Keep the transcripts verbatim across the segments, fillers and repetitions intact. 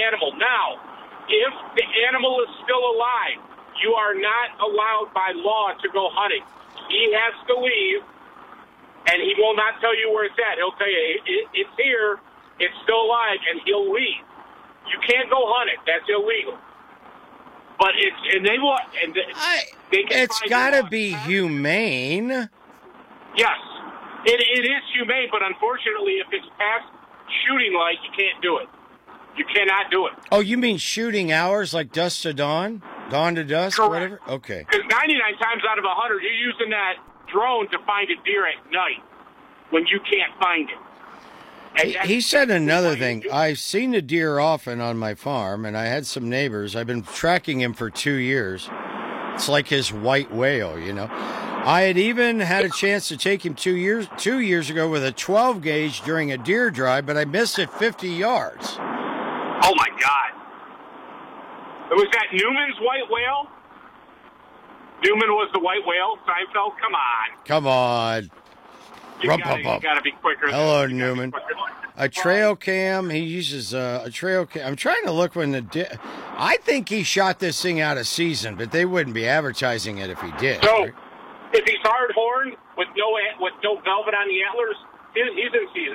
animal. Now, if the animal is still alive, you are not allowed by law to go hunting. He has to leave, and he will not tell you where it's at. He'll tell you, it, it, it's here, it's still alive, and he'll leave. You can't go hunt it. That's illegal. But it's, and they will, and I, they can it's got to be humane. Yes, it, it is humane, but unfortunately, if it's past shooting light, you can't do it. You cannot do it. Oh, you mean shooting hours like dusk to dawn? Dawn to dusk, Correct. whatever? Okay. Because ninety-nine times out of one hundred, you're using that drone to find a deer at night when you can't find it. He, he said another thing. I've seen the deer often on my farm, and I had some neighbors. I've been tracking him for two years. It's like his white whale, you know. I had even had a chance to take him two years two years ago with a twelve gauge during a deer drive, but I missed it fifty yards. Oh, my God. Was that Newman's white whale? Newman was the white whale? Seinfeld? Come on. Come on. You got to be quicker. Hello, Newman. A trail cam. He uses uh, a trail cam. I'm trying to look when the. Di- I think he shot this thing out of season, but they wouldn't be advertising it if he did. So, right? if he's hard horn with no with no velvet on the antlers, he's in season.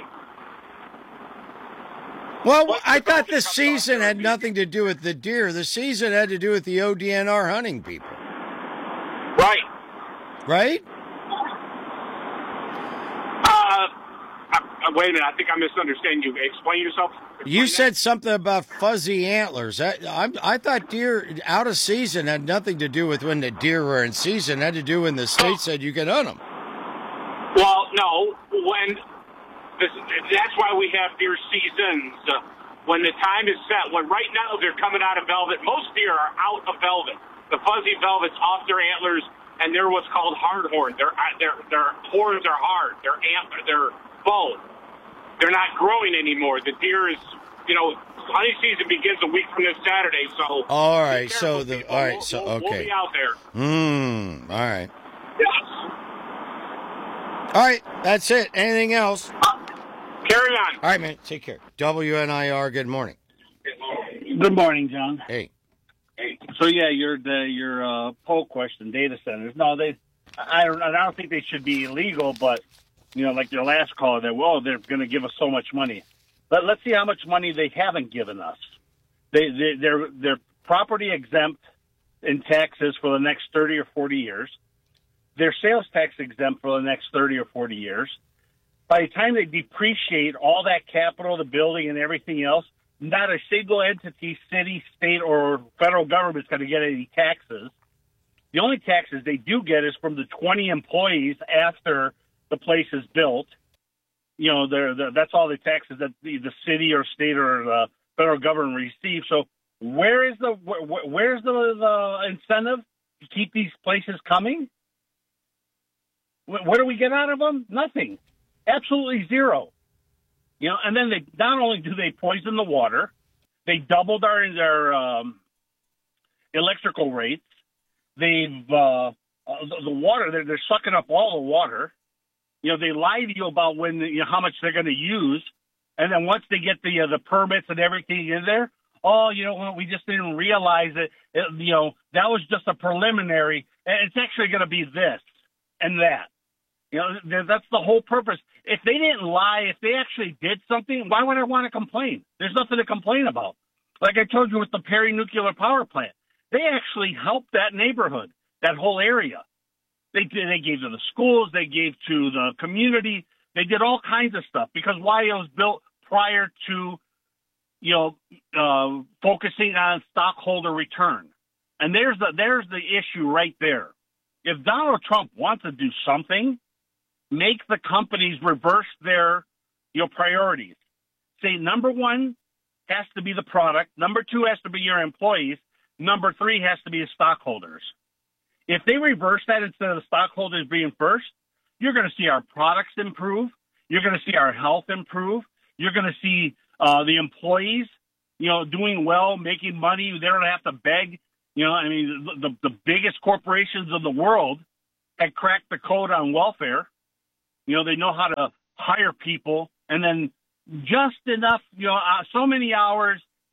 Well, What's I thought the season had nothing to do with the deer. The season had to do with the O D N R hunting people. Right. Right? Uh, uh, wait a minute. I think I'm misunderstanding you. Explain yourself. Explain you that. said something about fuzzy antlers. I, I, I thought deer out of season had nothing to do with when the deer were in season. It had to do when the state said you could hunt them. Well, no. When this, that's why we have deer seasons. Uh, when the time is set. When right now they're coming out of velvet. Most deer are out of velvet. The fuzzy velvet's off their antlers. And they're what's called hard horn. Their their their horns are hard. Their antler, their bow. They're not growing anymore. The deer is, you know, hunting season begins a week from this Saturday. So all right, so the people. all right, we'll, so we'll, okay, we'll be out there. Hmm. All right. Yes. All right, that's it. Anything else? Uh, carry on. All right, man. Take care. W N I R. Good morning. Good morning, John. Hey. So yeah, your the, your uh, poll question, data centers. No, they. I don't. I don't think they should be illegal, but you know, like your last call, that well, they're going to give us so much money. But let's see how much money they haven't given us. They, they they're they're property exempt in taxes for the next thirty or forty years. They're sales tax exempt for the next thirty or forty years. By the time they depreciate all that capital, the building, and everything else, not a single entity, city, state, or federal government is going to get any taxes. The only taxes they do get is from the twenty employees after the place is built. You know, they're, they're, that's all the taxes that the, the city or state or the federal government receive. So where is the where, where's the, the incentive to keep these places coming? What do we get out of them? Nothing. Absolutely zero. You know, and then they not only do they poison the water, they doubled our their um, electrical rates. They've uh, the, the water they're, they're sucking up all the water. You know, they lie to you about when you know how much they're going to use, and then once they get the uh, the permits and everything in there, oh, you know, we just didn't realize it. it you know, that was just a preliminary, and it's actually going to be this and that. You know, that's the whole purpose. If they didn't lie, if they actually did something, why would I want to complain? There's nothing to complain about. Like I told you with the Perry Nuclear Power Plant, they actually helped that neighborhood, that whole area. They did, they gave to the schools, they gave to the community, they did all kinds of stuff because why it was built prior to, you know, uh, focusing on stockholder return. And there's the there's the issue right there. If Donald Trump wants to do something, make the companies reverse their, you know, priorities. Say number one has to be the product. Number two has to be your employees. Number three has to be the stockholders. If they reverse that instead of the stockholders being first, you're going to see our products improve. You're going to see our health improve. You're going to see uh, the employees, you know, doing well, making money. They don't have to beg. You know, I mean, the, the, the biggest corporations of the world had cracked the code on welfare. You know, they know how to hire people and then just enough, you know, uh, so many hours,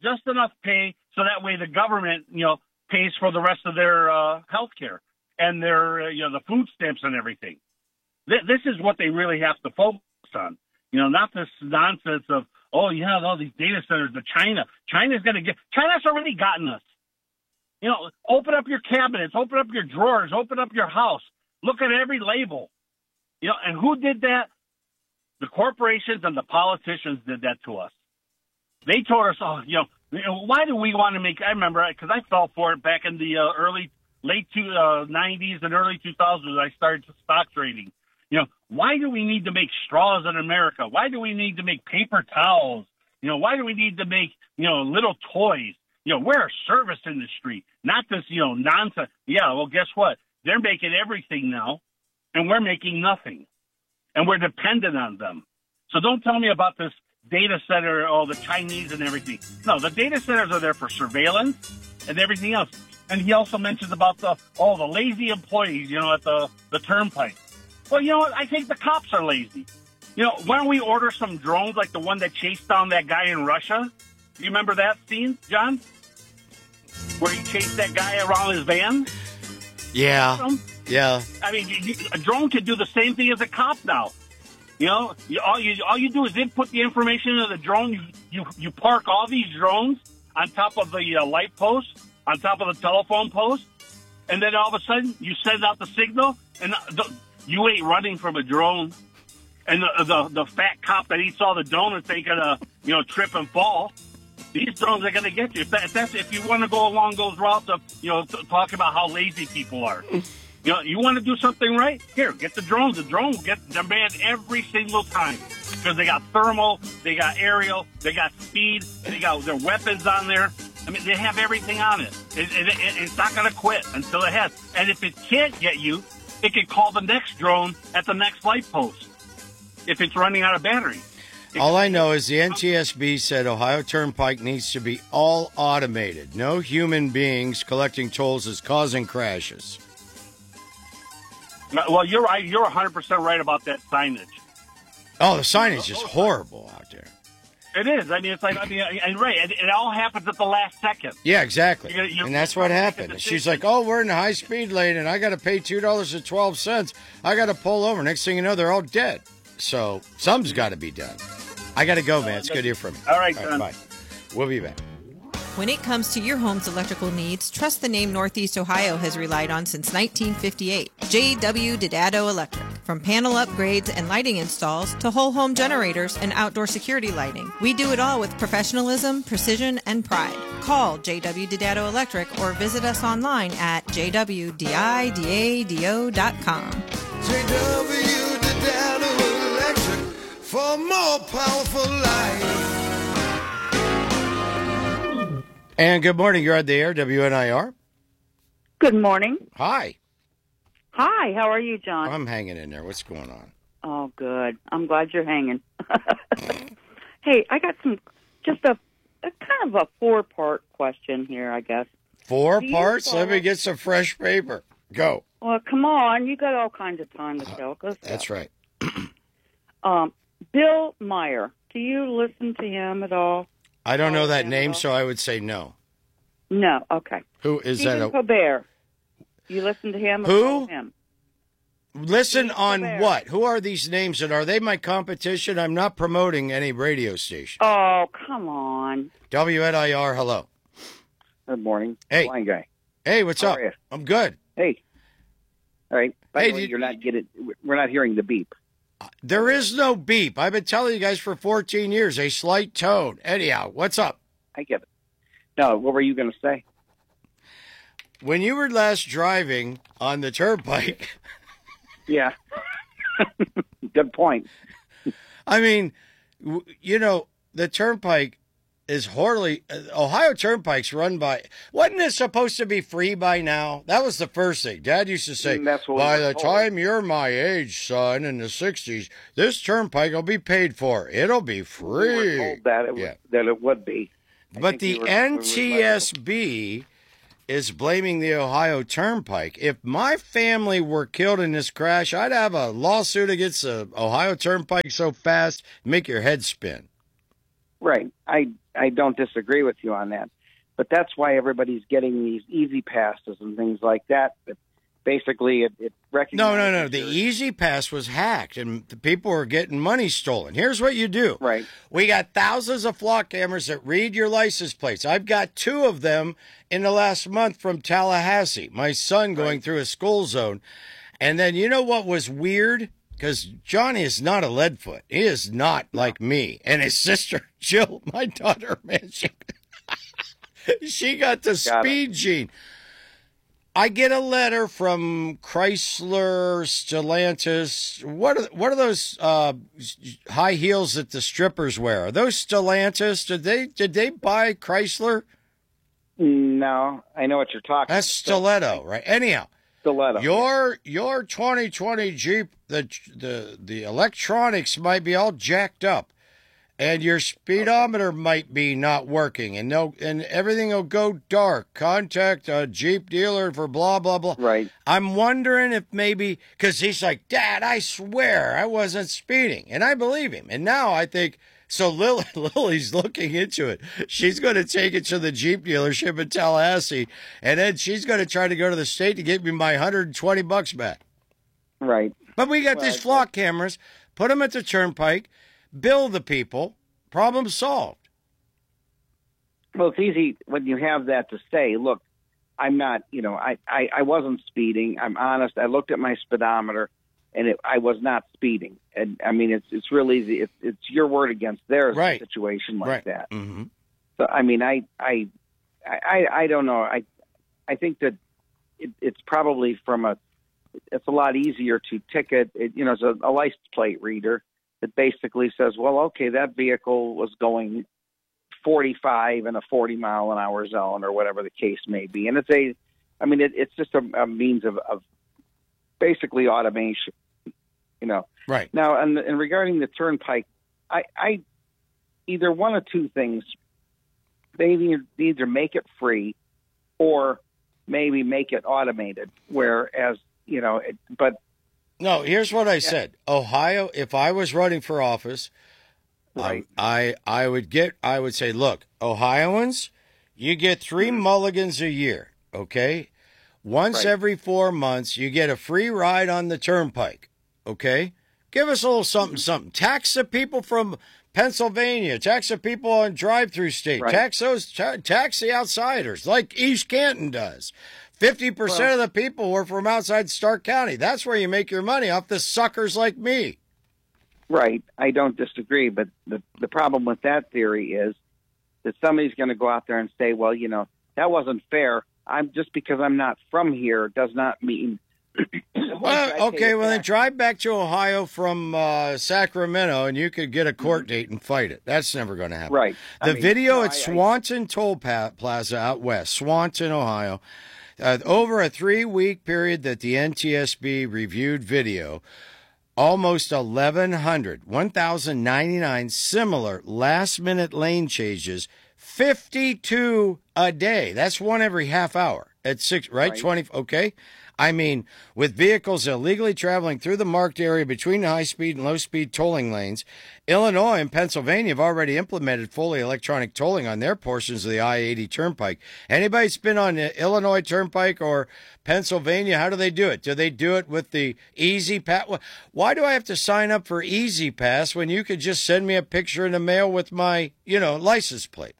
just enough pay so that way the government, you know, pays for the rest of their uh, health care and their, uh, you know, the food stamps and everything. Th- this is what they really have to focus on. You know, not this nonsense of, oh, yeah, all these data centers, the China. China's going to get, China's already gotten us. You know, open up your cabinets, open up your drawers, open up your house. Look at every label. You know, and who did that? The corporations and the politicians did that to us. They told us, oh, you know, you know why do we want to make, I remember, because I fell for it back in the uh, early, late two, uh, nineties and early two thousands. I started stock trading. You know, why do we need to make straws in America? Why do we need to make paper towels? You know, why do we need to make, you know, little toys? You know, we're a service industry, not this, you know, nonsense. Yeah, well, guess what? They're making everything now, and we're making nothing. And we're dependent on them. So don't tell me about this data center, oh, the Chinese and everything. No, the data centers are there for surveillance and everything else. And he also mentions about the, oh, the lazy employees, you know, at the, the turnpike. Well, you know what? I think the cops are lazy. You know, why don't we order some drones like the one that chased down that guy in Russia? Do you remember that scene, John? Where he chased that guy around his van? Yeah. Yeah. I mean, you, a drone could do the same thing as a cop now. You know, you, all you all you do is input the information into the drone. You you, you park all these drones on top of the uh, light post, on top of the telephone post, and then all of a sudden you send out the signal, and the, you ain't running from a drone. And the, the the fat cop that eats all the donuts ain't gonna, you know, trip and fall. These drones are going to get you. If, that, if that's if you want to go along those routes of, you know, t- talk about how lazy people are. You know, you want to do something right? Here, get the drones. The drone will get demand every single time because they got thermal, they got aerial, they got speed, they got their weapons on there. I mean, they have everything on it. it, it, it it's not going to quit until it has. And if it can't get you, it can call the next drone at the next light post if it's running out of battery. All I know is the N T S B said Ohio Turnpike needs to be all automated. No human beings collecting tolls is causing crashes. Well, you're right. You're one hundred percent right about that signage. Oh, the signage is horrible out there. It is. I mean, it's like, I mean, and right, it, it all happens at the last second. Yeah, exactly. You're, you're, and that's what happened. She's like, oh, we're in the high-speed lane, and I got to pay two dollars and twelve cents. I got to pull over. Next thing you know, they're all dead. So something's got to be done. I got to go, man. It's good to hear from you. All right, all right, bye. We'll be back. When it comes to your home's electrical needs, trust the name Northeast Ohio has relied on since nineteen fifty-eight. J W Didado Electric. From panel upgrades and lighting installs to whole home generators and outdoor security lighting, we do it all with professionalism, precision, and pride. Call J W Didado Electric or visit us online at j w didado dot com. J W Didado Electric for more powerful life. And good morning. You're on the air, W N I R. Good morning. Hi. Hi, how are you, John? I'm hanging in there. What's going on? Oh, good. I'm glad you're hanging. Hey, I got some, just a, a kind of a four-part question here, I guess. Four Do you parts? follow- Let me get some fresh paper. Go. Well, come on. You got all kinds of time to tell. Go That's right. Um, Bill Meyer. Do you listen to him at all? I don't know Follow that him name, at all? so I would say no. No. Okay. Who is Stephen that? A, Colbert. You listen to him? Or Who? follow him? listen Steve on Colbert. what? Who are these names, and are they my competition? I'm not promoting any radio station. Oh, come on. W N I R, hello. Good morning. Hey. Blind guy. Hey, what's How up? are you? I'm good. Hey. All right. By Hey, the way, did- you're not getting. We're not hearing the beep. There is no beep. I've been telling you guys for fourteen years, a slight tone. Anyhow, what's up? I get it. No, what were you going to say? When you were last driving on the turnpike, Yeah. Good point. I mean, w- you know, the turnpike is horribly. Uh, Ohio Turnpike's run by. Wasn't it supposed to be free by now? That was the first thing. Dad used to say, Mm, that's what we by were the told. time you're my age, son, in the sixties, this turnpike will be paid for. It'll be We free. were told that it, Yeah. was, that it would be. I But think the we were- we were N T S B is blaming the Ohio Turnpike. If my family were killed in this crash, I'd have a lawsuit against the Ohio Turnpike so fast, make your head spin. Right. I I don't disagree with you on that, but that's why everybody's getting these easy passes and things like that. That basically, it, it recognizes. No, no, no. The Easy Pass was hacked, and the people were getting money stolen. Here's what you do. Right. We got thousands of flock cameras that read your license plates. I've got two of them in the last month from Tallahassee. My son going Right. through a school zone. And then you know what was weird? Because Johnny is not a leadfoot. He is not like me. And his sister, Jill, my daughter, man, she, she got the Got speed it. gene. I get a letter from Chrysler, Stellantis. What are what are those uh, high heels that the strippers wear? Are those Stellantis? Did they did they buy Chrysler? No, I know what you're talking. That's Stiletto, right? Anyhow, Stiletto. your your twenty twenty Jeep, the the the electronics might be all jacked up, and your speedometer might be not working, and no, and everything will go dark. Contact a Jeep dealer for blah blah blah. Right. I'm wondering if maybe because he's like, Dad, I swear I wasn't speeding, and I believe him. And now I think so. Lily, Lily's looking into it. She's going to take it to the Jeep dealership in Tallahassee, and then she's going to try to go to the state to get me my one hundred twenty bucks back. Right. But we got Well, these I- flock cameras. Put them at the turnpike. Bill the people. Problem solved. Well, it's easy when you have that to say, look, I'm not, you know, I, I, I wasn't speeding. I'm honest. I looked at my speedometer, and it, I was not speeding. And, I mean, it's it's real easy. It's, it's your word against theirs Right. in a situation like Right. that. Mm-hmm. So, I mean, I I, I, I don't know. I I think that it, it's probably from a, it's a lot easier to ticket, it, you know, as a, a license plate reader that basically says, well, okay, that vehicle was going forty-five in a forty mile an hour zone or whatever the case may be. And it's a, I mean, it, it's just a, a means of, of basically automation, you know. Right. Now, and, and regarding the turnpike, I, I either one of two things. They either, either make it free or maybe make it automated, whereas, you know, it, but No, here's what I said. Ohio, if I was running for office, Right. um, I I would get I would say, look, Ohioans, you get three mulligans a year, okay? Once Right. every four months, you get a free ride on the turnpike, okay? Give us a little something, something. Tax the people from Pennsylvania. Tax the people on drive-through state. Right. Tax those. Ta- tax the outsiders, like East Canton does. Fifty percent Well- of the people were from outside Stark County. That's where you make your money, off the suckers like me. Right. I don't disagree, but the the problem with that theory is that somebody's going to go out there and say, well, you know, that wasn't fair. I'm just because I'm not from here does not mean. Once I Well, pay okay, it well then back- drive back to Ohio from uh, Sacramento, and you could get a Mm-hmm. court date and fight it. That's never going to happen. Right. I The mean, video no, at I- I- Swanton Toll pa- Plaza out west, Swanton, Ohio, uh, over a three-week period that the N T S B reviewed video, almost eleven hundred, one thousand ninety-nine similar last-minute lane changes, fifty-two a day. That's one every half hour at six, right? Right. twenty, okay? I mean, with vehicles illegally traveling through the marked area between high-speed and low-speed tolling lanes, Illinois and Pennsylvania have already implemented fully electronic tolling on their portions of the I eighty Turnpike. Anybody that's been on the Illinois Turnpike or Pennsylvania, how do they do it? Do they do it with the Easy Pass? Why do I have to sign up for Easy Pass when you could just send me a picture in the mail with my, you know, license plate?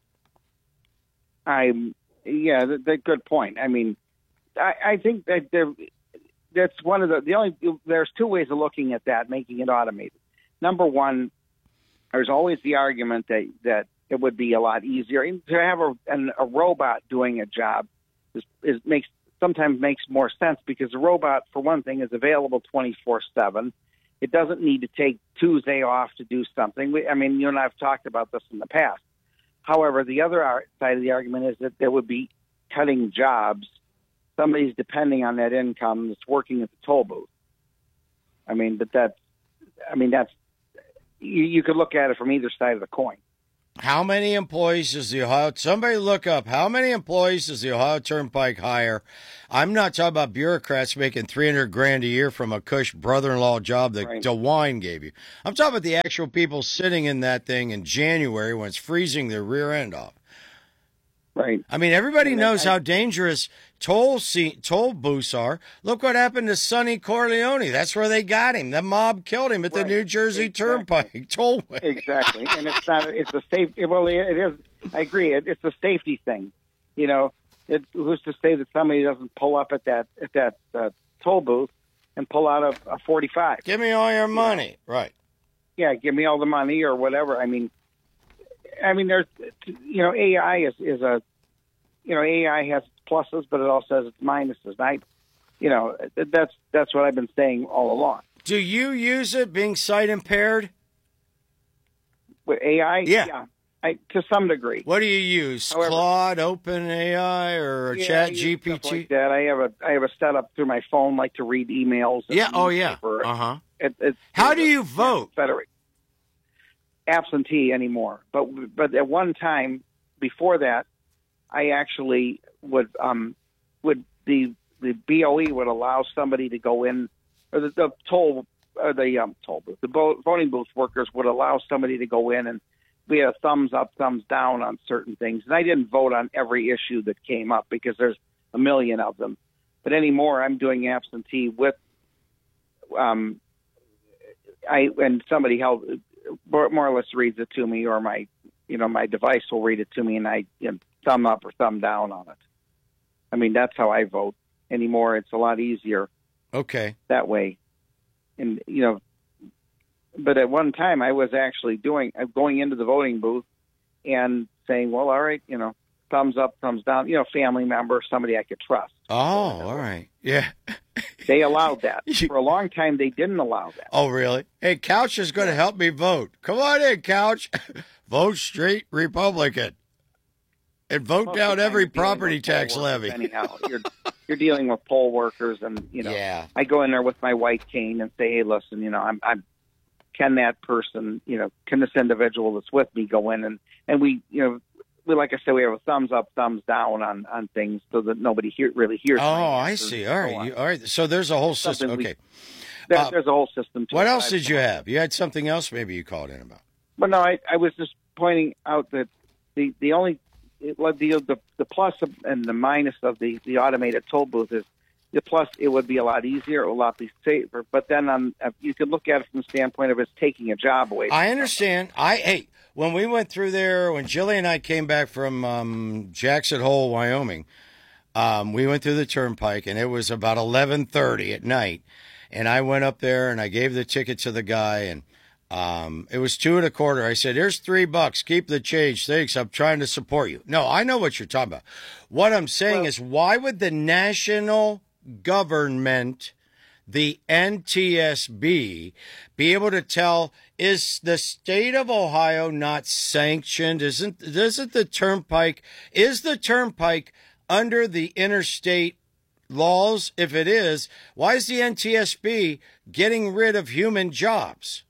I'm yeah, that, that good point. I mean, I, I think that there, that's one of the the only there's two ways of looking at that, making it automated. Number one, there's always the argument that that it would be a lot easier to have a an, a robot doing a job. Is, is makes sometimes makes more sense because the robot, for one thing, is available twenty-four seven. It doesn't need to take Tuesday off to do something. We, I mean, you and I have talked about this in the past. However, the other ar- side of the argument is that there would be cutting jobs. Somebody's depending on that income that's working at the toll booth. I mean, but that's, I mean, that's, you, you could look at it from either side of the coin. How many employees does the Ohio? Somebody look up how many employees does the Ohio Turnpike hire? I'm not talking about bureaucrats making three hundred grand a year from a cush brother-in-law job that Right. DeWine gave you. I'm talking about the actual people sitting in that thing in January when it's freezing their rear end off. Right. I mean, everybody And knows I- how dangerous toll se- toll booths are. Look what happened to Sonny Corleone. That's where they got him. The mob killed him at the Right. New Jersey Exactly. Turnpike tollway. Exactly, and it's not. It's a safe. Well, it is. I agree. It, it's a safety thing. You know, it, who's to say that somebody doesn't pull up at that at that uh, toll booth and pull out a, a forty-five? Give me all your money. Right. Yeah, give me all the money or whatever. I mean, I mean, there's, you know, A I is is a, you know, A I has its pluses, but it also has its minuses. And I, you know, that's that's what I've been saying all along. Do you use it being sight impaired? With A I, Yeah. I, to some degree. What do you use? However- Claude, OpenAI, or Yeah, I Chat use G P stuff T? like that. I have a I have a setup through my phone, like to read emails. and Yeah. Oh, yeah. newspaper. Uh huh. It, it's, How do it's- you vote? Federated. Absentee anymore, but but at one time before that, I actually would um would the the B O E would allow somebody to go in, or the, the toll or the um toll booth, the vo- voting booth workers would allow somebody to go in and we had a thumbs up, thumbs down on certain things, and I didn't vote on every issue that came up because there's a million of them, but anymore I'm doing absentee with um I and somebody held more or less reads it to me, or my, you know, my device will read it to me, and I you know, thumb up or thumb down on it. I mean, that's how I vote anymore. It's a lot easier Okay. that way, and you know. But at one time, I was actually doing uh, going into the voting booth and saying, "Well, all right, you know, thumbs up, thumbs down." You know, family member, somebody I could trust. Oh, all right. Yeah. They allowed that for a long time. They didn't allow that. Oh, really? Hey, Couch is going to help me vote. Come on in, Couch. Vote straight Republican. And vote Most down of the time every you're dealing property with poll tax workers levy. Anyhow, you're you're dealing with poll workers, and you know, Yeah. I go in there with my white cane and say, "Hey, listen, you know, I'm, I'm can that person, you know, can this individual that's with me go in and and we, you know, we like I said, we have a thumbs up, thumbs down on on things so that nobody hear, really hears." Oh, my I answers see. and All so right. on. You, all right. So there's a whole system. Something we- Okay. There, Uh, there's a whole system to What it. else I've- did you have? You had something else maybe you called in about. But no, I, I was just pointing out that the the only it, well, the, the the plus of, and the minus of the the automated toll booth is the plus. It would be a lot easier, a lot safer. But then on uh, you could look at it from the standpoint of it's taking a job away. From I understand. I hey, when we went through there, when Jilly and I came back from um, Jackson Hole, Wyoming, um, we went through the turnpike, and it was about eleven thirty at night. And I went up there and I gave the ticket to the guy, and um, it was two and a quarter. I said, "Here's three bucks. Keep the change. Thanks. I'm trying to support you." No, I know what you're talking about. What I'm saying Well- is, why would the national government, the N T S B, be able to tell, is the state of Ohio not sanctioned? Isn't isn't the turnpike is the turnpike under the interstate laws? If it is, why is the N T S B getting rid of human jobs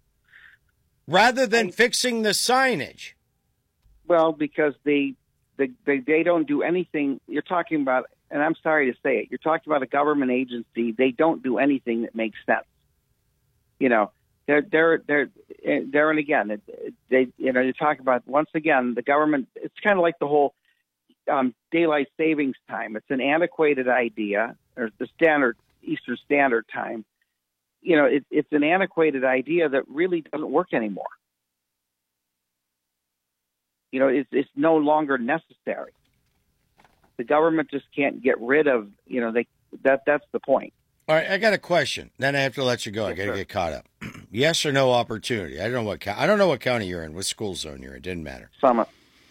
rather than I- fixing the signage? Well, because they, they they they don't do anything. You're talking about, and I'm sorry to say it, you're talking about a government agency. They don't do anything that makes sense. You know, they're they're they're there and again. It, they you know you talk about once again the government. It's kind of like the whole um, daylight savings time. It's an antiquated idea, or the standard Eastern Standard Time. You know, it, it's an antiquated idea that really doesn't work anymore. You know, it's, it's no longer necessary. The government just can't get rid of, you know, they that that's the point. All right, I got a question. Then I have to let you go. I Yes, got to sir. get caught up. Yes or no opportunity? I don't know what co- I don't know what county you're in, what school zone you're in. It didn't matter. Summit.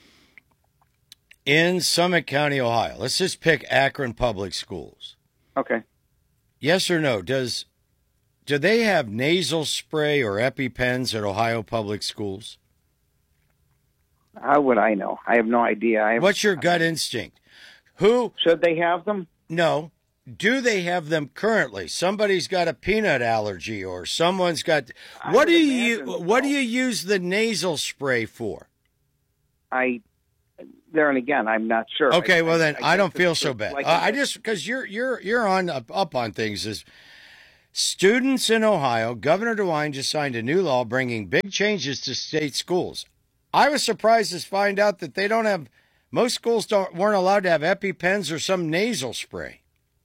In Summit County, Ohio. Let's just pick Akron Public Schools. Okay. Yes or no? Does do they have nasal spray or EpiPens at Ohio Public Schools? How would I know? I have no idea. I have, What's your gut instinct? Who? should they have them? No. Do they have them currently? Somebody's got a peanut allergy, or someone's got. I What do would you imagine What do so. you use the nasal spray for? I there and again, I'm not sure. Okay, I, well then I, I don't feel so it's bad. like uh, I just because you're you're you're on up, up on things. Is students in Ohio, Governor DeWine just signed a new law bringing big changes to state schools. I was surprised to find out that they don't have most schools don't weren't allowed to have EpiPens or some nasal spray.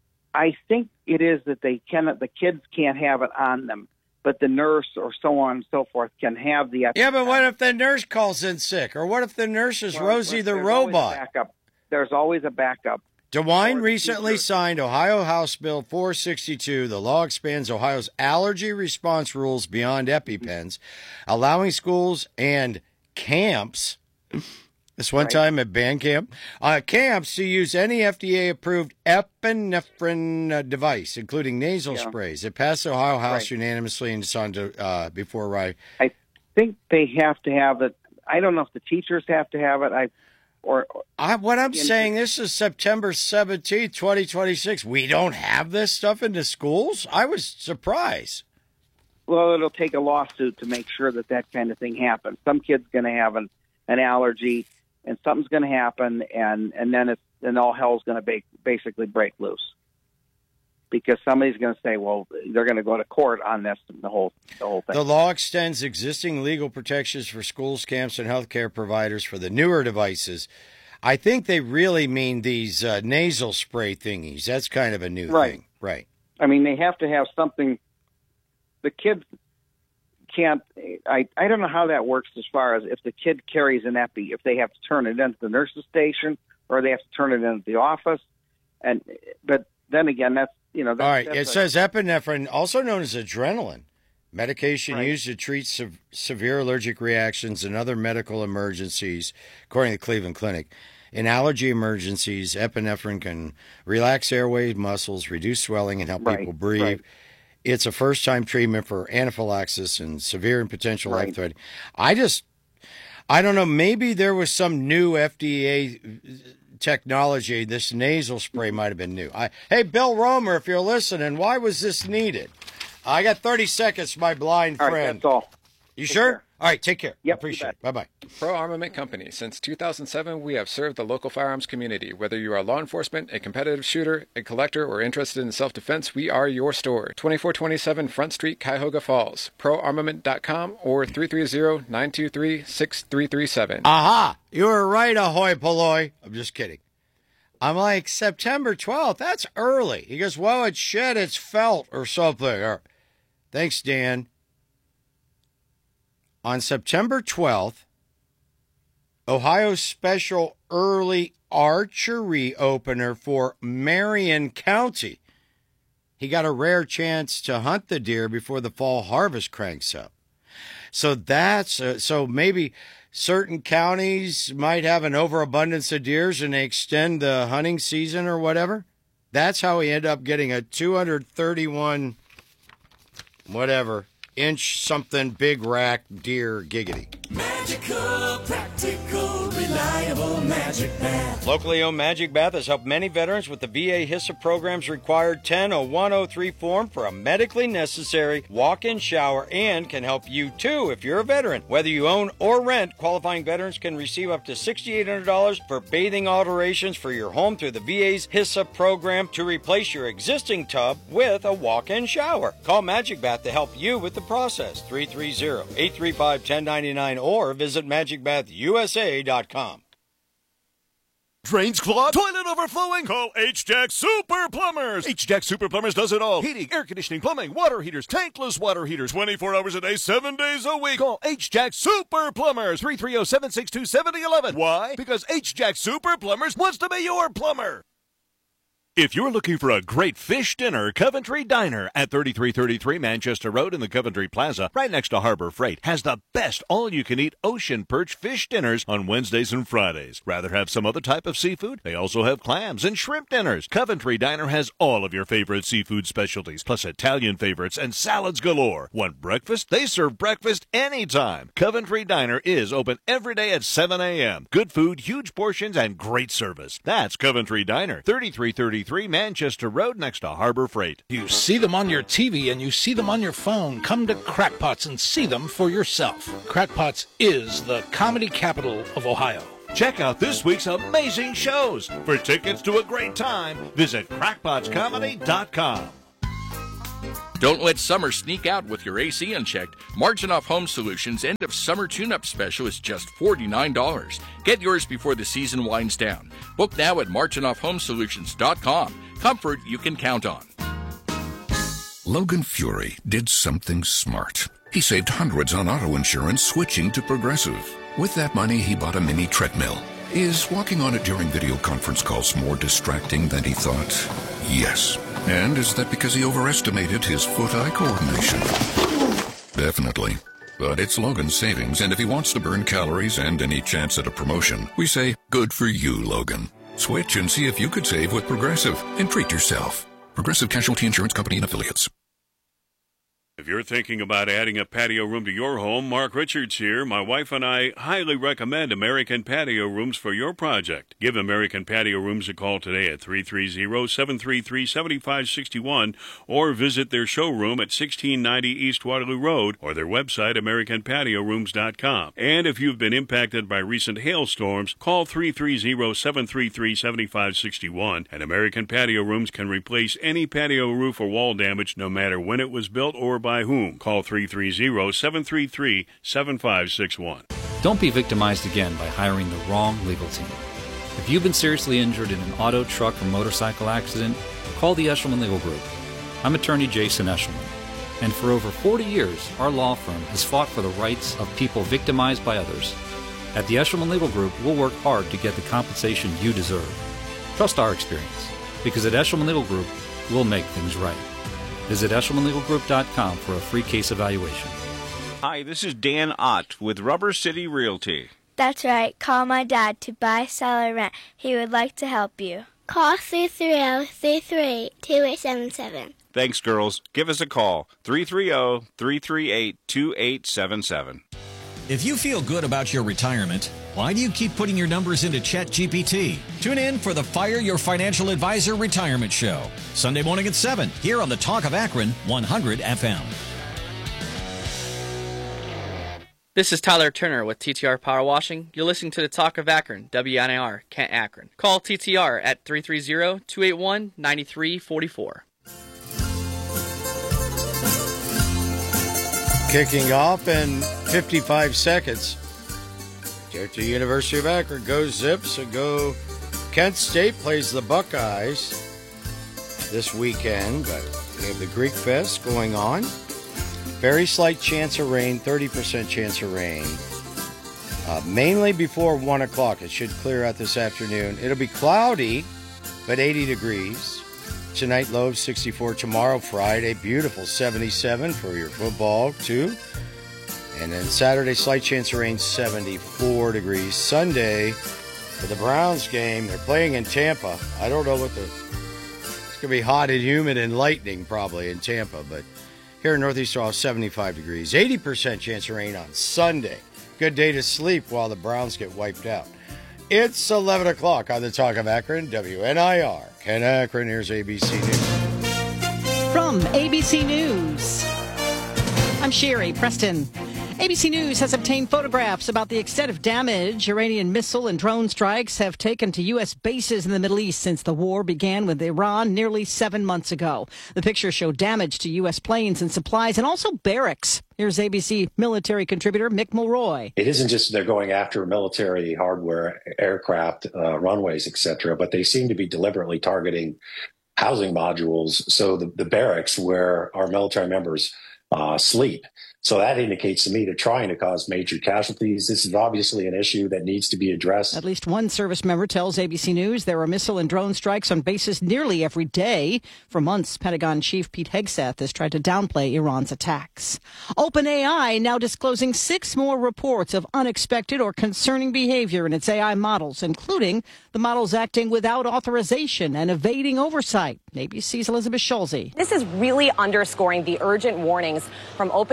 I think it is that they cannot. The kids can't have it on them, but the nurse or so on and so forth can have the. Yeah, but what if the nurse calls in sick, or what if the nurse is well, Rosie the there's robot? Always a backup. There's always a backup. DeWine recently signed Ohio House Bill four sixty-two. The law expands Ohio's allergy response rules beyond EpiPens, allowing schools and camps. This one right. time at band camp, uh, camps to use any F D A-approved epinephrine uh, device, including nasal yeah. sprays. It passed the Ohio House right. unanimously and it's on to uh, before right. I think they have to have it. I don't know if the teachers have to have it. I or, or I, what I'm saying, this is September seventeenth, twenty twenty-six. We don't have this stuff in the schools? I was surprised. Well, it'll take a lawsuit to make sure that that kind of thing happens. Some kid's going to have an, an allergy, and something's going to happen, and, and then it's and all hell's going to ba- basically break loose. Because somebody's going to say, well, they're going to go to court on this, the whole the whole thing. The law extends existing legal protections for schools, camps, and healthcare providers for the newer devices. I think they really mean these uh, nasal spray thingies. That's kind of a new right. thing. Right. I mean, they have to have something. The kids can't. I, I don't know how that works as far as if the kid carries an epi, if they have to turn it into the nurse's station or they have to turn it into the office. And But then again, that's, you know. That's, All right. that's It a, says epinephrine, also known as adrenaline, medication right. used to treat sev- severe allergic reactions and other medical emergencies, according to the Cleveland Clinic. In allergy emergencies, epinephrine can relax airway muscles, reduce swelling, and help right. people breathe. Right. It's a first-time treatment for anaphylaxis and severe and potential right. life-threatening. I just, I don't know, maybe there was some new F D A technology. This nasal spray might have been new. I, hey, Bill Romer, if you're listening, why was this needed? I got thirty seconds, my blind all friend. right, that's all. You Take sure? care. All right, take care. Yep, Appreciate it. Bye-bye. Pro Armament Company. Since two thousand seven, we have served the local firearms community. Whether you are law enforcement, a competitive shooter, a collector, or interested in self-defense, we are your store. twenty-four twenty-seven Front Street, Cuyahoga Falls. pro armament dot com or three three zero, nine two three, six three three seven. Aha! You were right, ahoy polloi. I'm just kidding. I'm like, September twelfth? That's early. He goes, well, it's shed, it's felt, or something. Or, thanks, Dan. On September twelfth, Ohio's special early archery opener for Marion County. He got a rare chance to hunt the deer before the fall harvest cranks up. So that's, uh, so maybe certain counties might have an overabundance of deers and they extend the hunting season or whatever. That's how he ended up getting a two hundred thirty-one, whatever, inch something big rack deer giggity. Magical, practical, reliable Magic Bath. Locally owned Magic Bath has helped many veterans with the V A HISA program's required ten oh one oh three form for a medically necessary walk-in shower and can help you too if you're a veteran. Whether you own or rent, qualifying veterans can receive up to six thousand eight hundred dollars for bathing alterations for your home through the V A's HISA program to replace your existing tub with a walk-in shower. Call Magic Bath to help you with the process. three three zero, eight three five, one oh nine nine or visit magic bath u s a dot com. Drains clogged? Toilet overflowing? Call H-Jack Super Plumbers. H-Jack Super Plumbers does it all. Heating, air conditioning, plumbing, water heaters, tankless water heaters, twenty-four hours a day, seven days a week. Call H-Jack Super Plumbers. three three zero, seven six two, seven zero one one. Why? Because H-Jack Super Plumbers wants to be your plumber. If you're looking for a great fish dinner, Coventry Diner at thirty-three thirty-three Manchester Road in the Coventry Plaza, right next to Harbor Freight, has the best all-you-can-eat ocean perch fish dinners on Wednesdays and Fridays. Rather have some other type of seafood? They also have clams and shrimp dinners. Coventry Diner has all of your favorite seafood specialties, plus Italian favorites and salads galore. Want breakfast? They serve breakfast anytime. Coventry Diner is open every day at seven a.m. Good food, huge portions, and great service. That's Coventry Diner, thirty-three thirty-three Manchester Road next to Harbor Freight. You see them on your T V and you see them on your phone. Come to Crackpots and see them for yourself. Crackpots is the comedy capital of Ohio. Check out this week's amazing shows. For tickets to a great time, visit crackpots comedy dot com. Don't let summer sneak out with your A C unchecked. Marginoff Home Solutions' end of summer tune-up special is just forty-nine dollars. Get yours before the season winds down. Book now at marginoff home solutions dot com. Comfort you can count on. Logan Fury did something smart. He saved hundreds on auto insurance switching to Progressive. With that money, he bought a mini treadmill. Is walking on it during video conference calls more distracting than he thought? Yes. And is that because he overestimated his foot-eye coordination? Definitely. But it's Logan's savings, and if he wants to burn calories and any chance at a promotion, we say, good for you, Logan. Switch and see if you could save with Progressive and treat yourself. Progressive Casualty Insurance Company and Affiliates. If you're thinking about adding a patio room to your home, Mark Richards here. My wife and I highly recommend American Patio Rooms for your project. Give American Patio Rooms a call today at three three zero, seven three three, seven five six one or visit their showroom at sixteen ninety East Waterloo Road or their website, american patio rooms dot com. And if you've been impacted by recent hailstorms, call three three zero, seven three three, seven five six one, and American Patio Rooms can replace any patio roof or wall damage no matter when it was built or by whom. Call three three zero, seven three three, seven five six one. Don't be victimized again by hiring the wrong legal team. If you've been seriously injured in an auto, truck, or motorcycle accident, call the Eshelman Legal Group. I'm attorney Jason Eshelman, and for over forty years, our law firm has fought for the rights of people victimized by others. At the Eshelman Legal Group, we'll work hard to get the compensation you deserve. Trust our experience, because at Eshelman Legal Group, we'll make things right. Visit eshelman legal group dot com for a free case evaluation. Hi, this is Dan Ott with Rubber City Realty. That's right. Call my dad to buy, sell, or rent. He would like to help you. Call three three zero, three three eight, two eight seven seven. Thanks, girls. Give us a call. three three zero, three three eight, two eight seven seven. If you feel good about your retirement, why do you keep putting your numbers into ChatGPT? Tune in for the Fire Your Financial Advisor Retirement Show, Sunday morning at seven, here on the Talk of Akron, one hundred F M. This is Tyler Turner with T T R Power Washing. You're listening to the Talk of Akron, W N I R, Kent, Akron. Call T T R at three three zero, two eight one, nine three four four. Kicking off in fifty-five seconds. Go to University of Akron. Go Zips and go. Kent State plays the Buckeyes this weekend, but we have the Greek Fest going on. Very slight chance of rain, thirty percent chance of rain. Uh, mainly before one o'clock. It should clear out this afternoon. It'll be cloudy, but eighty degrees. Tonight, low of sixty-four. Tomorrow, Friday, beautiful seventy-seven for your football, too. And then Saturday, slight chance of rain, seventy-four degrees. Sunday, for the Browns game, they're playing in Tampa. I don't know what the... It's going to be hot and humid and lightning, probably, in Tampa. But here in Northeast, Ohio, seventy-five degrees. eighty percent chance of rain on Sunday. Good day to sleep while the Browns get wiped out. It's eleven o'clock on the Talk of Akron, W N I R. Ken Akron, here's A B C News. From A B C News, I'm Sherry Preston. A B C News has obtained photographs about the extent of damage Iranian missile and drone strikes have taken to U S bases in the Middle East since the war began with Iran nearly seven months ago. The pictures show damage to U S planes and supplies and also barracks. Here's A B C military contributor Mick Mulroy. It isn't just they're going after military hardware, aircraft, uh, runways, et cetera, but they seem to be deliberately targeting housing modules, so the, the barracks where our military members uh, sleep. So that indicates to me they're trying to cause major casualties. This is obviously an issue that needs to be addressed. At least one service member tells A B C News there are missile and drone strikes on bases nearly every day. For months, Pentagon Chief Pete Hegseth has tried to downplay Iran's attacks. OpenAI now disclosing six more reports of unexpected or concerning behavior in its A I models, including the models acting without authorization and evading oversight. A B C's Elizabeth Schulze. This is really underscoring the urgent warnings from OpenAI's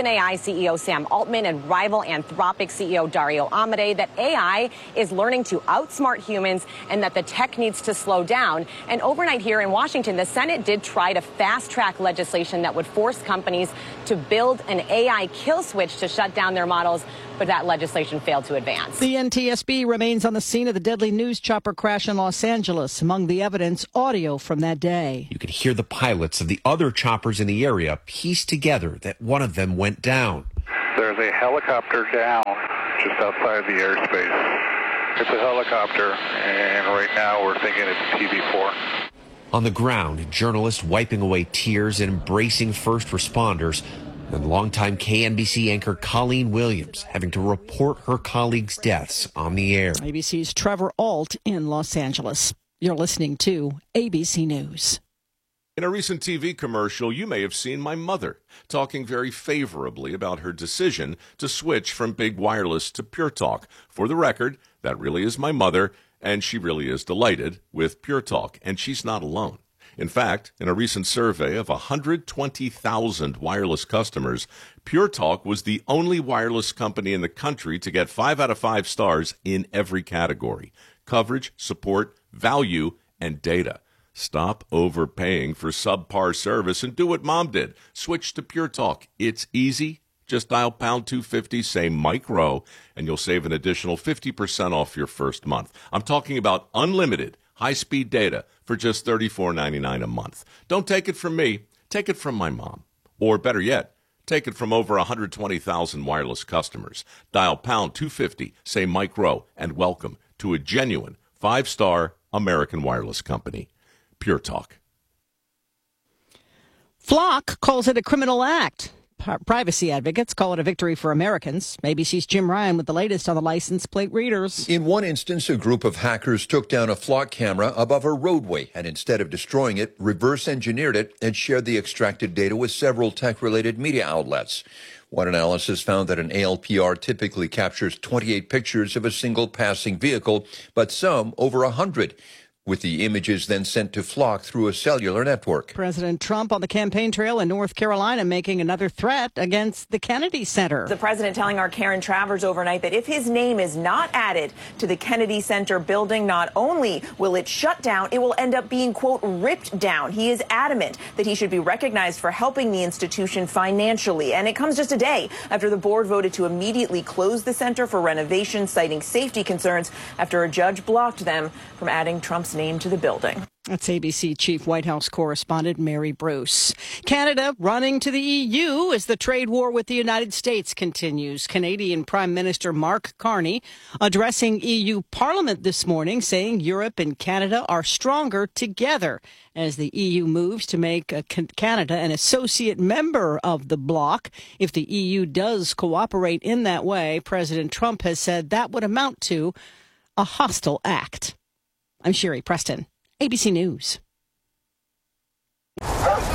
C E O Sam Altman and rival Anthropic C E O Dario Amodei that A I is learning to outsmart humans and that the tech needs to slow down. And overnight here in Washington, the Senate did try to fast-track legislation that would force companies to build an A I kill switch to shut down their models, but that legislation failed to advance. The N T S B remains on the scene of the deadly news chopper crash in Los Angeles. Among the evidence, audio from that day. You could hear the pilots of the other choppers in the area piece together that one of them went down. There's a helicopter down just outside the airspace. It's a helicopter, and right now we're thinking it's T V four. On the ground, journalists wiping away tears and embracing first responders, and longtime K N B C anchor Colleen Williams having to report her colleagues' deaths on the air. A B C's Trevor Ault in Los Angeles. You're listening to A B C News. In a recent T V commercial, you may have seen my mother talking very favorably about her decision to switch from big wireless to Pure Talk. For the record, that really is my mother, and she really is delighted with Pure Talk, and she's not alone. In fact, in a recent survey of one hundred twenty thousand wireless customers, Pure Talk was the only wireless company in the country to get five out of five stars in every category: coverage, support, value, and data. Stop overpaying for subpar service and do what Mom did. Switch to Pure Talk. It's easy. Just dial pound two fifty, say Mike Rowe, and you'll save an additional fifty percent off your first month. I'm talking about unlimited high-speed data for just thirty-four ninety-nine a month. Don't take it from me. Take it from my mom. Or better yet, take it from over one hundred twenty thousand wireless customers. Dial pound two fifty, say Mike Rowe, and welcome to a genuine five-star American wireless company. Pure Talk. Flock calls it a criminal act. Privacy advocates call it a victory for Americans. A B C's Jim Ryan with the latest on the license plate readers. In one instance, a group of hackers took down a Flock camera above a roadway and instead of destroying it, reverse engineered it and shared the extracted data with several tech-related media outlets. One analysis found that an A L P R typically captures twenty-eight pictures of a single passing vehicle, but some over one hundred. With the images then sent to Flock through a cellular network. President Trump on the campaign trail in North Carolina making another threat against the Kennedy Center. The president telling our Karen Travers overnight that if his name is not added to the Kennedy Center building, not only will it shut down, it will end up being, quote, ripped down. He is adamant that he should be recognized for helping the institution financially. And it comes just a day after the board voted to immediately close the center for renovation, citing safety concerns after a judge blocked them from adding Trump's name to the building. That's A B C Chief White House correspondent Mary Bruce. Canada running to the E U as the trade war with the United States continues. Canadian Prime Minister Mark Carney addressing E U Parliament this morning, saying Europe and Canada are stronger together as the E U moves to make Canada an associate member of the bloc. If the E U does cooperate in that way, President Trump has said that would amount to a hostile act. I'm Sherry Preston, A B C News. Do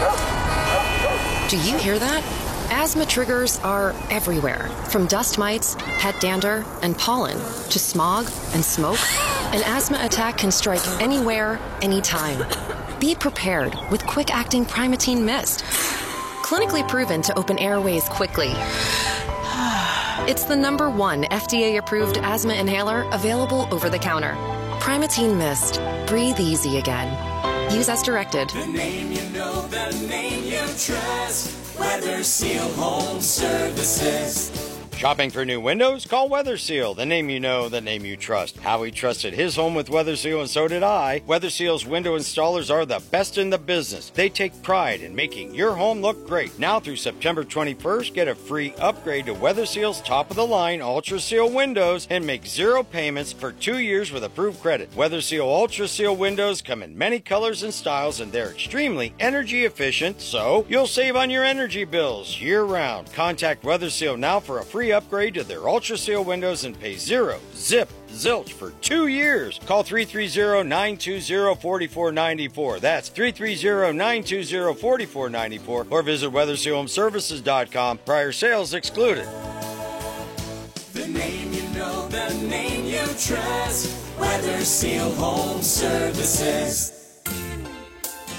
you hear that? Asthma triggers are everywhere, from dust mites, pet dander, and pollen, to smog and smoke. An asthma attack can strike anywhere, anytime. Be prepared with quick-acting Primatene Mist. Clinically proven to open airways quickly. It's the number one F D A-approved asthma inhaler available over the counter. Primatene Mist. Breathe easy again. Use as directed. The name you know, the name you trust. Weather Seal Home Services. Shopping for new windows? Call Weather Seal, the name you know, the name you trust. Howie trusted his home with Weather Seal, and so did I. Weather Seal's window installers are the best in the business. They take pride in making your home look great. Now through September twenty-first, get a free upgrade to Weather Seal's top-of-the-line Ultra Seal windows and make zero payments for two years with approved credit. Weather Seal Ultra Seal windows come in many colors and styles, and they're extremely energy efficient, so you'll save on your energy bills year-round. Contact Weather Seal now for a free upgrade to their Ultra Seal windows and pay zero, zip, zilch for two years. Call three three zero, nine two zero, four four nine four. That's three three zero, nine two zero, four four nine four or visit weather seal home services dot com. Prior sales excluded. The name you know, the name you trust. Weather Seal Home Services.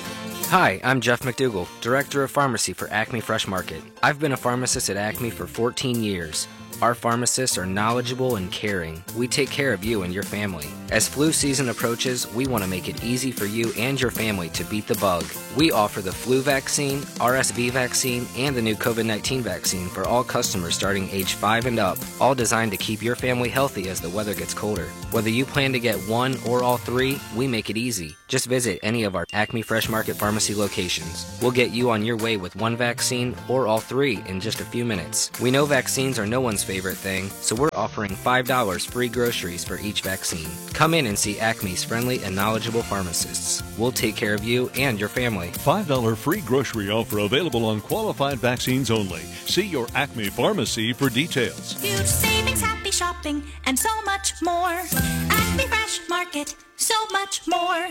Hi, I'm Jeff McDougall, Director of Pharmacy for Acme Fresh Market. I've been a pharmacist at Acme for fourteen years. Our pharmacists are knowledgeable and caring. We take care of you and your family. As flu season approaches, we want to make it easy for you and your family to beat the bug. We offer the flu vaccine, R S V vaccine, and the new COVID nineteen vaccine for all customers starting age five and up, all designed to keep your family healthy as the weather gets colder. Whether you plan to get one or all three, we make it easy. Just visit any of our Acme Fresh Market Pharmacy locations. We'll get you on your way with one vaccine or all three in just a few minutes. We know vaccines are no one's favorite thing, so we're offering five dollars free groceries for each vaccine. Come in and see Acme's friendly and knowledgeable pharmacists. We'll take care of you and your family. five dollars free grocery offer available on qualified vaccines only. See your Acme pharmacy for details. Huge savings, happy shopping, and so much more. Acme Fresh Market, so much more.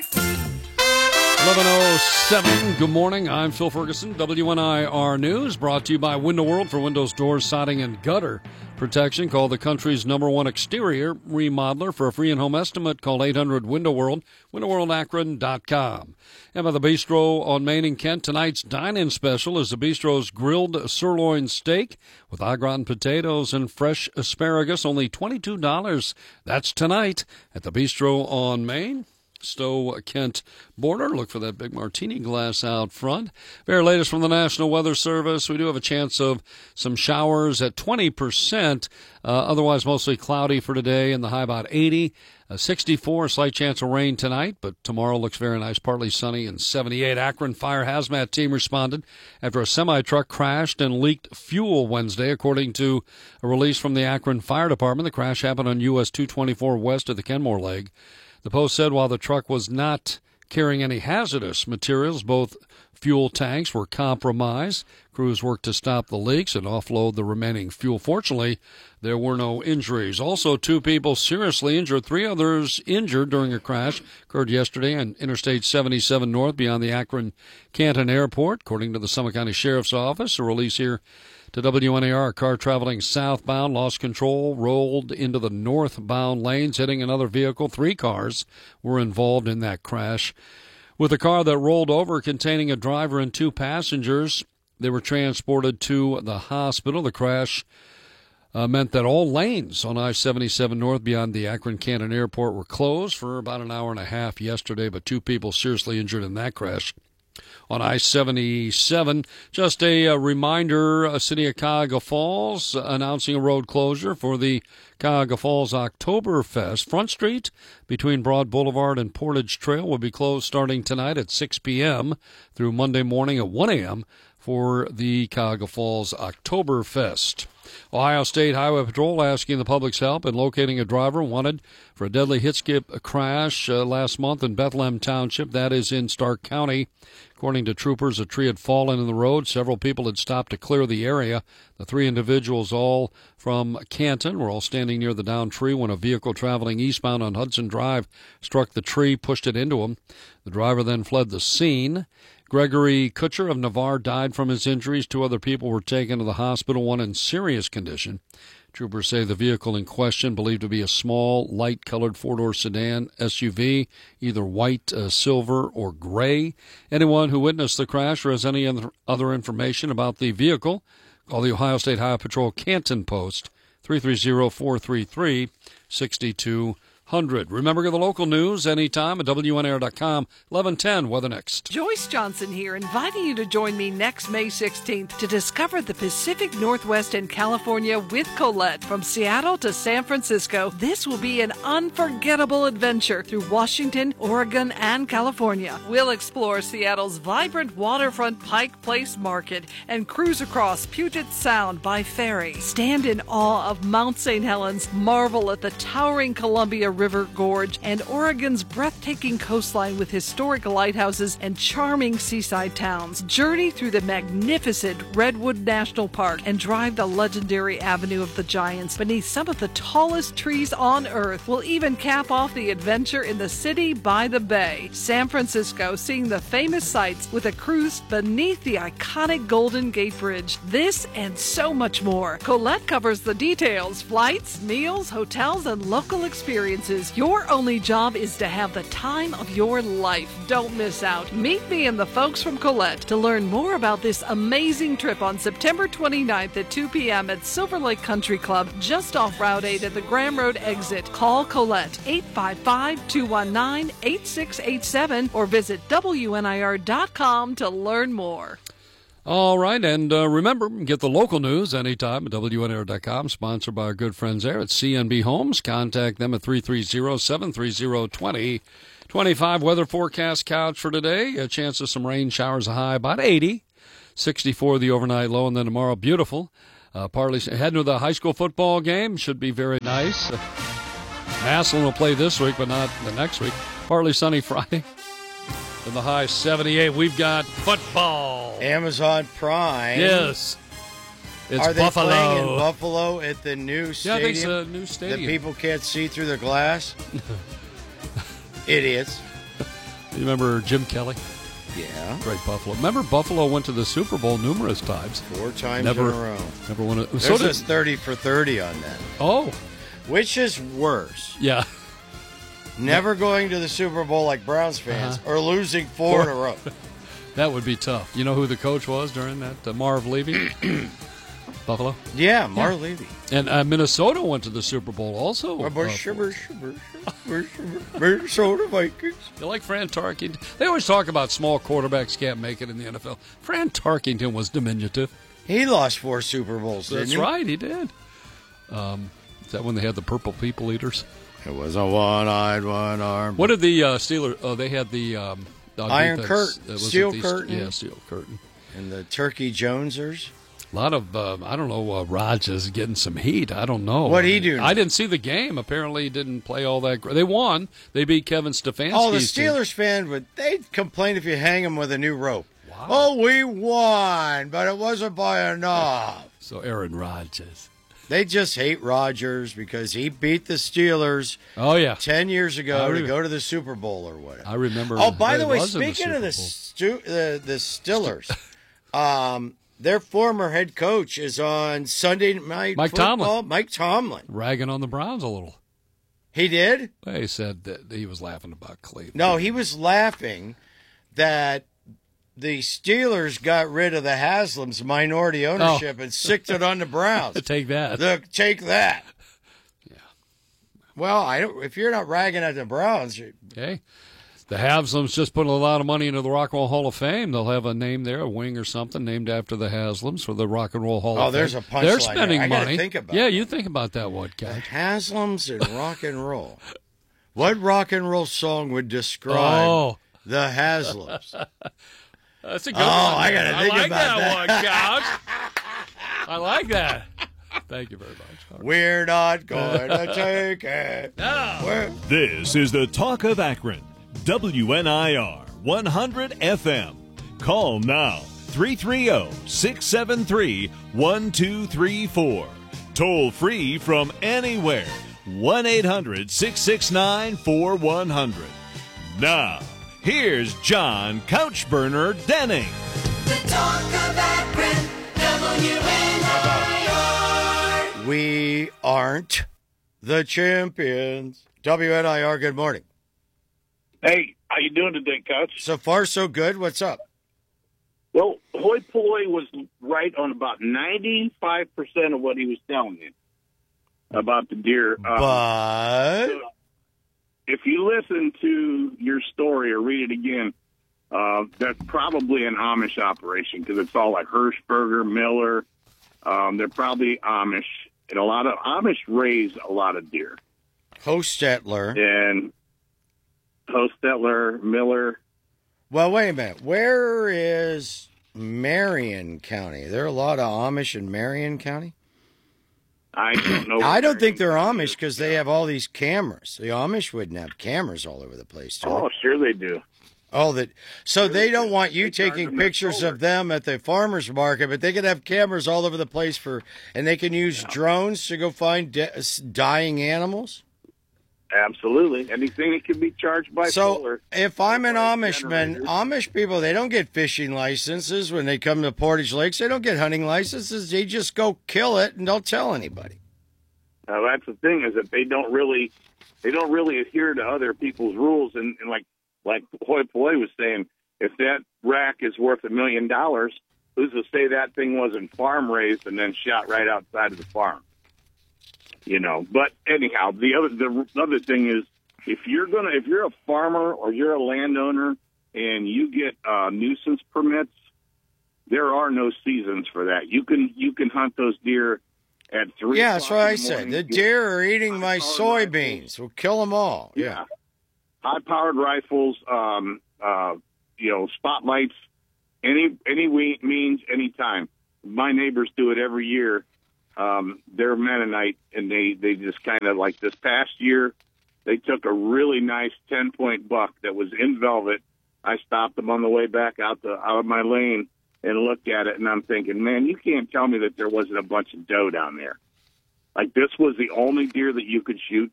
eleven oh seven, good morning. I'm Phil Ferguson, W N I R News, brought to you by Window World for windows, doors, siding, and gutter protection. Call the country's number one exterior remodeler for a free in-home estimate. Call eight hundred window world, window world akron dot com. And by the Bistro on Main and Kent, tonight's dine-in special is the Bistro's grilled sirloin steak with au gratin potatoes and fresh asparagus, only twenty-two dollars. That's tonight at the Bistro on Main. Stowe-Kent border. Look for that big martini glass out front. Very latest from the National Weather Service. We do have a chance of some showers at twenty percent. Uh, otherwise, mostly cloudy for today, and the high about eighty. Uh, sixty-four, a slight chance of rain tonight, but tomorrow looks very nice, partly sunny, and seventy-eight. Akron Fire Hazmat Team responded after a semi-truck crashed and leaked fuel Wednesday, according to a release from the Akron Fire Department. The crash happened on U S two twenty-four west of the Kenmore Leg. The Post said while the truck was not carrying any hazardous materials, both fuel tanks were compromised. Crews worked to stop the leaks and offload the remaining fuel. Fortunately, there were no injuries. Also, two people seriously injured. Three others injured during a crash occurred yesterday on Interstate seventy-seven North beyond the Akron-Canton Airport, according to the Summit County Sheriff's Office. A release here to W N A R, a car traveling southbound lost control, rolled into the northbound lanes, hitting another vehicle. Three cars were involved in that crash. With a car that rolled over containing a driver and two passengers, they were transported to the hospital. The crash uh, meant that all lanes on I seventy-seven North beyond the Akron-Canton Airport were closed for about an hour and a half yesterday, but two people seriously injured in that crash. On I seventy-seven, just a, a reminder, uh, City of Cuyahoga Falls uh, announcing a road closure for the Cuyahoga Falls Oktoberfest. Front Street between Broad Boulevard and Portage Trail will be closed starting tonight at six p.m. through Monday morning at one a.m. for the Cuyahoga Falls Oktoberfest. Ohio State Highway Patrol asking the public's help in locating a driver wanted for a deadly hit-skip crash uh, last month in Bethlehem Township. That is in Stark County. According to troopers, a tree had fallen in the road. Several people had stopped to clear the area. The three individuals, all from Canton, were all standing near the downed tree when a vehicle traveling eastbound on Hudson Drive struck the tree, pushed it into him. The driver then fled the scene. Gregory Kutcher of Navarre died from his injuries. Two other people were taken to the hospital, one in serious condition. Troopers say the vehicle in question, believed to be a small, light-colored four-door sedan S U V, either white, uh, silver, or gray. Anyone who witnessed the crash or has any other information about the vehicle, call the Ohio State Highway Patrol Canton Post, three three zero, four three three, six two hundred. Remember, get the local news anytime at W N A R dot com. eleven ten, weather next. Joyce Johnson here, inviting you to join me next May sixteenth to discover the Pacific Northwest and California with Colette. From Seattle to San Francisco, this will be an unforgettable adventure through Washington, Oregon, and California. We'll explore Seattle's vibrant waterfront Pike Place Market and cruise across Puget Sound by ferry. Stand in awe of Mount Saint Helens, marvel at the towering Columbia River Gorge, and Oregon's breathtaking coastline with historic lighthouses and charming seaside towns. Journey through the magnificent Redwood National Park and drive the legendary Avenue of the Giants beneath some of the tallest trees on Earth. We'll even cap off the adventure in the city by the bay. San Francisco, seeing the famous sights with a cruise beneath the iconic Golden Gate Bridge. This and so much more. Colette covers the details, flights, meals, hotels, and local experiences experiences. Your only job is to have the time of your life. Don't miss out. Meet me and the folks from Colette to learn more about this amazing trip on September twenty-ninth at two p.m. at Silver Lake Country Club, just off Route eight at the Graham Road exit. Call Colette, eight five five, two one nine, eight six eight seven, or visit W N I R dot com to learn more. All right, and uh, remember, get the local news anytime at W N I R dot com, sponsored by our good friends there at C N B Homes. Contact them at three three zero, seven three zero, two zero two five. Weather forecast couch for today. A chance of some rain showers, a high about eighty. sixty-four the overnight low, and then tomorrow, beautiful. Uh, partly heading to the high school football game. Should be very nice. Uh, Massillon will play this week, but not the next week. Partly sunny Friday. And the high seventy-eight. We've got football. Amazon Prime. Yes. It's Are they Buffalo. playing in Buffalo at the new stadium? Yeah, I think it's a new stadium. That people can't see through the glass? Idiots. You remember Jim Kelly? Yeah. Great Buffalo. Remember Buffalo went to the Super Bowl numerous times. Four times never, in a row. Never won it. There's So did, this thirty for thirty on that. Oh. Which is worse? Yeah. Never going to the Super Bowl like Browns fans, Uh-huh. or losing four, Four. in a row. That would be tough. You know who the coach was during that? Uh, Marv Levy? Buffalo? Yeah, Marv Levy. And uh, Minnesota went to the Super Bowl also. Uh, Minnesota Vikings. You like Fran Tarkenton? They always talk about small quarterbacks can't make it in the N F L. Fran Tarkenton was diminutive. He lost four Super Bowls, didn't That's he? right, he did. Um, is that when they had the purple people eaters? It was a one-eyed, one-armed. What did the uh, Steelers? Oh, they had the um, uh, Iron defense. curtain, Uh, was it steel the- curtain. Yeah, steel curtain. And the Turkey Jonesers. A lot of, uh, I don't know, uh, Rodgers getting some heat. I don't know. What'd he do? I didn't see the game. Apparently, he didn't play all that great. They won. They beat Kevin Stefanski's Oh, the team. Steelers fan would they'd complain if you hang them with a new rope. Wow. Oh, we won, but it wasn't by enough. So Aaron Rodgers. They just hate Rodgers because he beat the Steelers. Oh yeah, ten years I ago re- to go to the Super Bowl or whatever. I remember. Oh, by the it way, was in the speaking of the Super Bowl. stu- the the Steelers, um, their former head coach is on Sunday Night Mike Football. Tomlin. Mike Tomlin. Ragging on the Browns a little. He did? They said that he was laughing about Cleveland. No, he was laughing that the Steelers got rid of the Haslam's minority ownership Oh. and sicked it on the Browns. Take that. Look, take that. Yeah. Well, I don't. If you're not ragging at the Browns, you, Okay. The Haslams just put a lot of money into the Rock and Roll Hall of Fame. They'll have a name there, a wing or something, named after the Haslams for the Rock and Roll Hall Oh, of Fame. there's a punchline They're there. spending I gotta money. think about yeah, that. you think about that one, the Cat. Haslams and rock and roll. What rock and roll song would describe Oh. the Haslams? That's a good Oh, one. I gotta think I like about that, that. one, Couch. I like that. Thank you very much. We're not going to take it. No. We're- This is the Talk of Akron, W N I R one hundred F M. Call now, three three zero, six seven three, one two three four. Toll free from anywhere, one eight hundred, six six nine, four one zero zero. Now, here's John Couchburner Denning. The Talk of Akron, W N I R. We aren't the champions. W N I R, good morning. Hey, how you doing today, Coach? So far, so good. What's up? Well, Hoi Polloi was right on about ninety-five percent of what he was telling you about the deer. Um, But so if you listen to your story or read it again, uh, that's probably an Amish operation because it's all like Hirschberger, Miller. Um, they're probably Amish, and a lot of Amish raise a lot of deer. Hostetler. And Hostetler, Miller. Well, wait a minute. Where is Marion County? There are a lot of Amish in Marion County? I don't know. I don't think they're Amish because they have all these cameras. The Amish wouldn't have cameras all over the place, do they? Oh, sure they do. Oh, that. So they don't want you taking pictures of them at the farmers market, but they can have cameras all over the place for, and they can use drones to go find de- dying animals. Absolutely. Anything that can be charged by So solar. if I'm an Amishman, Amish people, they don't get fishing licenses when they come to Portage Lakes. They don't get hunting licenses. They just go kill it and don't tell anybody. Now, that's the thing is that they don't really they don't really adhere to other people's rules. And, and like like Hoi Polloi was saying, if that rack is worth a million dollars, who's to say that thing wasn't farm raised and then shot right outside of the farm? You know. But anyhow, the other the other thing is, if you're gonna if you're a farmer or you're a landowner and you get uh, nuisance permits, there are no seasons for that. You can you can hunt those deer at three. Yeah, that's what I in the said. morning. The deer are eating my soybeans. We'll kill them all. Yeah. Yeah. High-powered rifles, um, uh, you know, spotlights, any any we, means, anytime. My neighbors do it every year. Um, they're Mennonite, and they, they just kind of, like this past year, they took a really nice ten-point buck that was in velvet. I stopped them on the way back out the out of my lane and looked at it, and I'm thinking, man, you can't tell me that there wasn't a bunch of doe down there. Like, this was the only deer that you could shoot.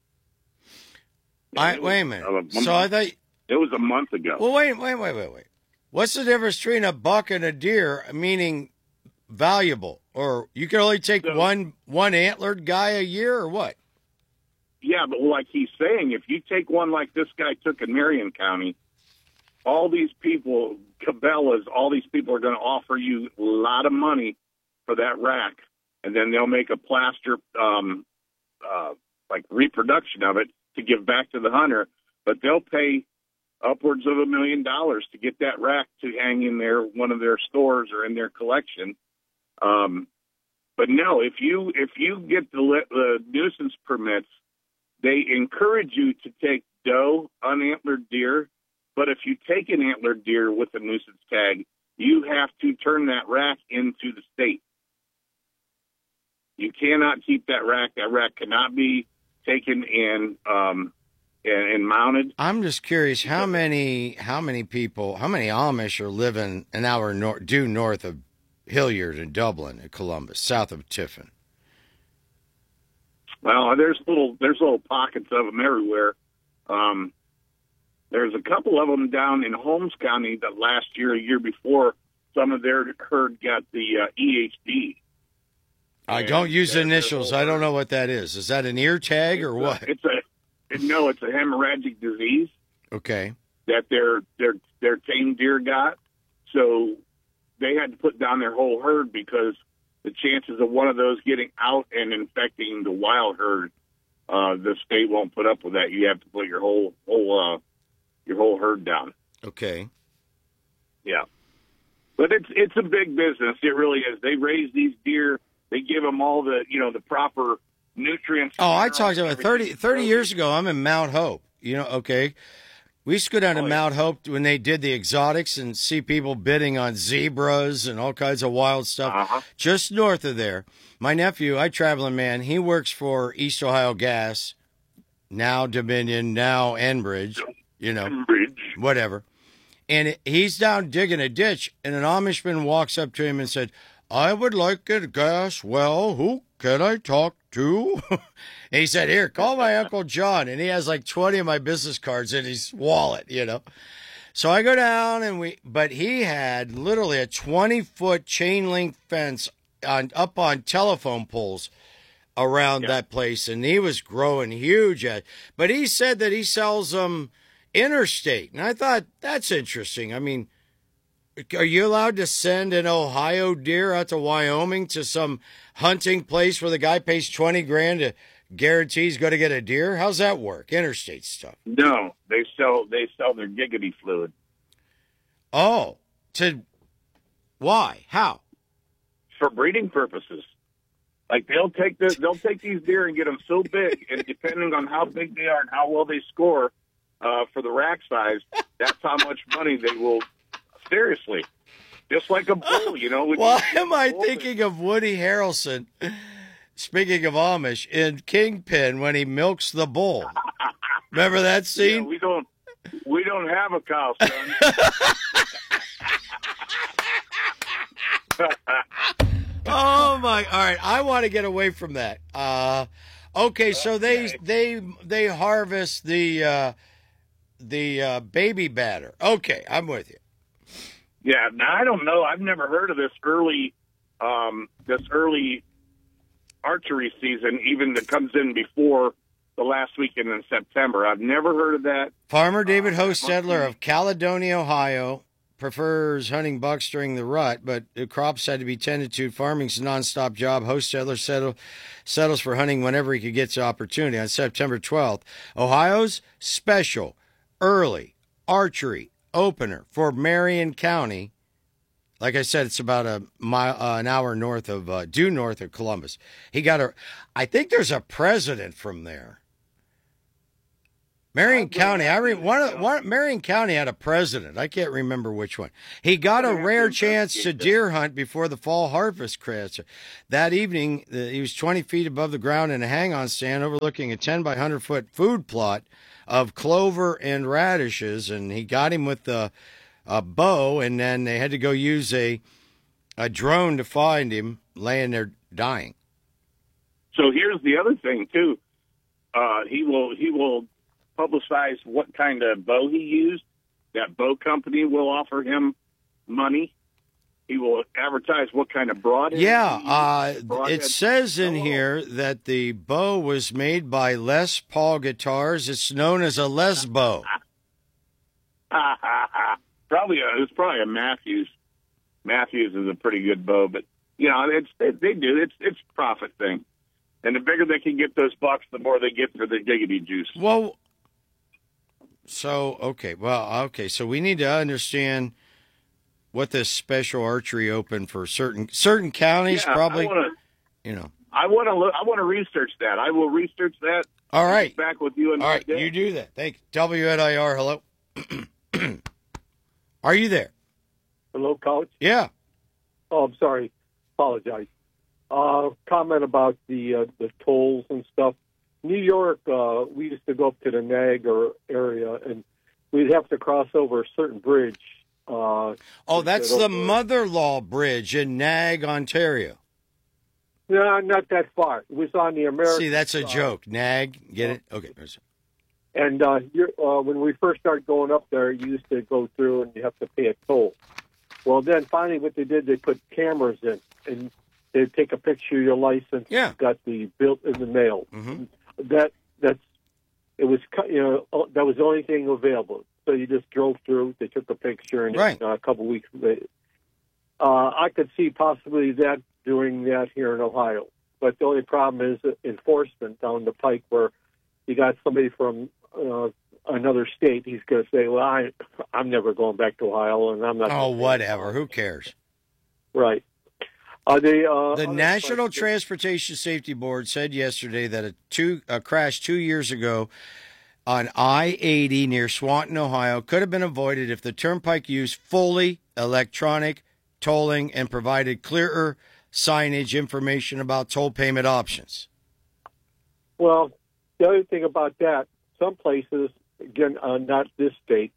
I, wait a minute. So I thought it was a month ago. Well, wait, wait, wait, wait, wait. What's the difference between a buck and a deer? Meaning valuable, or you can only take so, one one antlered guy a year, or what? Yeah, but like he's saying, if you take one like this guy took in Marion County, all these people, Cabela's, all these people are going to offer you a lot of money for that rack, and then they'll make a plaster, um, uh, like reproduction of it to give back to the hunter, but they'll pay upwards of a million dollars to get that rack to hang in their one of their stores or in their collection. Um, but no, if you if you get the, the nuisance permits, they encourage you to take doe, unantlered deer. But if you take an antlered deer with a nuisance tag, you have to turn that rack into the state. You cannot keep that rack. That rack cannot be taken and um, and, and mounted. I'm just curious how many how many people, how many Amish are living an hour nor- due north of Hilliard and Dublin and Columbus, south of Tiffin? Well, there's little there's little pockets of them everywhere. Um, there's a couple of them down in Holmes County that last year, a year before, some of their herd got the uh, E H D. I don't use initials. I don't know what that is. Is that an ear tag or what? It's a no. It's a hemorrhagic disease. Okay. That their their their tame deer got, so they had to put down their whole herd because the chances of one of those getting out and infecting the wild herd, uh, the state won't put up with that. You have to put your whole whole uh, your whole herd down. Okay. Yeah, but it's it's a big business. It really is. They raise these deer. They give them all the, you know, the proper nutrients. Oh, I talked about thirty, thirty years ago. I'm in Mount Hope. You know, okay. We used to go down to oh, Mount yeah. Hope when they did the exotics and see people bidding on zebras and all kinds of wild stuff. Uh-huh. Just north of there, my nephew, I traveling man, he works for East Ohio Gas, now Dominion, now Enbridge, you know, Enbridge. Whatever. And he's down digging a ditch, and an Amishman walks up to him and said, I would like a gas well. Who can I talk to? And he said, here, call my Uncle John. And he has like twenty of my business cards in his wallet, you know. So I go down and we, but he had literally a twenty foot chain link fence on up on telephone poles around yeah. that place. And he was growing huge at, but he said that he sells them interstate. And I thought, that's interesting. I mean, are you allowed to send an Ohio deer out to Wyoming to some hunting place where the guy pays twenty grand to guarantee he's going to get a deer? How's that work? Interstate stuff. No, they sell they sell their giggity fluid. Oh, to why? How? For breeding purposes. Like they'll take the they'll take these deer and get them so big, and depending on how big they are and how well they score uh, for the rack size, that's how much money they will. Seriously, just like a bull, you know. Why am I thinking of Woody Harrelson, speaking of Amish, in Kingpin when he milks the bull? Remember that scene? Yeah, we don't, we don't have a cow, son. Oh my! All right, I want to get away from that. Uh, okay, so they they they harvest the uh, the uh, baby batter. Okay, I'm with you. Yeah, now I don't know. I've never heard of this early, um, this early archery season, even that comes in before the last weekend in September. I've never heard of that. Farmer David Hostetler of Caledonia, Ohio, prefers hunting bucks during the rut, but the crops had to be tended to. Farming's a nonstop job. Hostetler settle, settles for hunting whenever he could get the opportunity. On September twelfth, Ohio's special early archery opener for Marion County. Like I said, it's about a mile, uh, an hour north of, uh, due north of Columbus. He got a, I think there's a president from there. Marion County, I re, one, of, one Marion County had a president. I can't remember which one. He got a rare chance to deer hunt before the fall harvest crest. That evening, the, he was twenty feet above the ground in a hang-on stand overlooking a ten by one hundred foot food plot of clover and radishes, and he got him with the a bow, and then they had to go use a a drone to find him laying there dying. So here's the other thing too. Uh, he will he will publicize what kind of bow he used. That bow company will offer him money. He will advertise what kind of broadhead. Yeah, uh, broadhead. it says in here that the bow was made by Les Paul Guitars. It's known as a Les bow. Probably a, it's probably a Matthews. Matthews is a pretty good bow, but you know it's they, they do it's it's a profit thing, and the bigger they can get those bucks, the more they get for the giggity juice. Well, so okay, well, okay, so we need to understand what this special archery open for certain certain counties. Yeah, probably, I wanna, you know. I want to look. I want to research that. I will research that. All right, back with you. In All right, day. you do that. Thank you. W N I R. Hello. Are you there? Hello, Coach? Yeah. Oh, I'm sorry. Apologize. Uh, comment about the uh, the tolls and stuff. New York, uh, we used to go up to the Niagara area, and we'd have to cross over a certain bridge. Uh, oh, that's the Mother-Law Bridge in Nag, Ontario. No, not that far. It was on the American See, that's a side. joke. Nag, get it? Okay. And uh, you're, uh, when we first started going up there, you used to go through and you have to pay a toll. Well, then finally what they did, they put cameras in, and they'd take a picture of your license. Yeah. Got the bill in the mail. Mm-hmm. That that's it was you know that was the only thing available. So you just drove through, they took a picture, and right. uh, a couple weeks later, uh, I could see possibly that doing that here in Ohio. But the only problem is enforcement down the pike, where you got somebody from uh, another state. He's going to say, "Well, I, I'm never going back to Ohio, and I'm not." Oh, whatever. Who cares? Right. Uh, the uh, the National Transportation Safety Board said yesterday that a two a crash two years ago on I eighty near Swanton, Ohio, could have been avoided if the turnpike used fully electronic tolling and provided clearer signage information about toll payment options. Well, the other thing about that, some places, again, uh, not this state,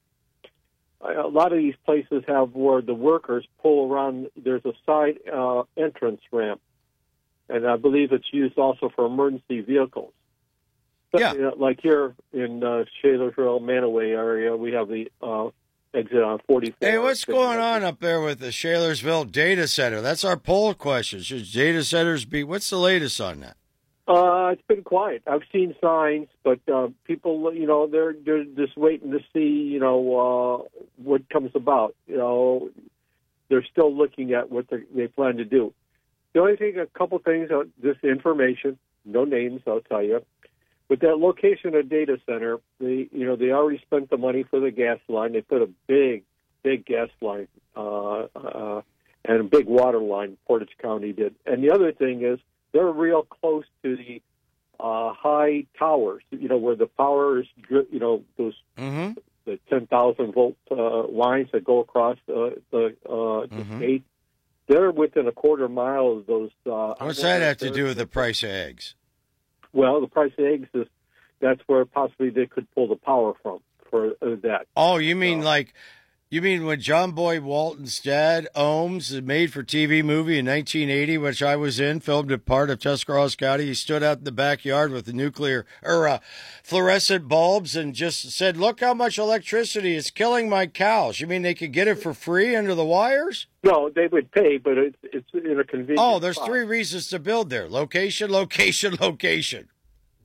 a lot of these places have where the workers pull around. There's a side uh, entrance ramp, and I believe it's used also for emergency vehicles. Yeah. You know, like here in uh, Shalersville, Manaway area, we have the uh, exit on forty-four. Hey, what's going on up there with the Shalersville data center? That's our poll question. Should data centers be, what's the latest on that? Uh, it's been quiet. I've seen signs, but uh, people, you know, they're they're just waiting to see, you know, uh, what comes about. You know, they're still looking at what they, they plan to do. The only thing, a couple things, uh, this information, no names, I'll tell you. With that location of data center, they, you know, they already spent the money for the gas line. They put a big, big gas line uh, uh, and a big water line. Portage County did. And the other thing is, they're real close to the uh, high towers, you know, where the power is, you know, those mm-hmm. the ten thousand volt uh, lines that go across uh, the, uh, mm-hmm. the state. They're within a quarter mile of those. Uh, What's that have to do with the price of eggs? Well, the price of eggs is that's where possibly they could pull the power from for uh, that. Oh, you mean so, like... You mean when John Boy Walton's dad, Ohms, a made-for-T V movie in nineteen eighty, which I was in, filmed a part of Tuscarawas County, he stood out in the backyard with the nuclear or uh, fluorescent bulbs and just said, "Look how much electricity is killing my cows." You mean they could get it for free under the wires? No, they would pay, but it's it's in a convenient. Oh, there's spot. three reasons to build there: location, location, location.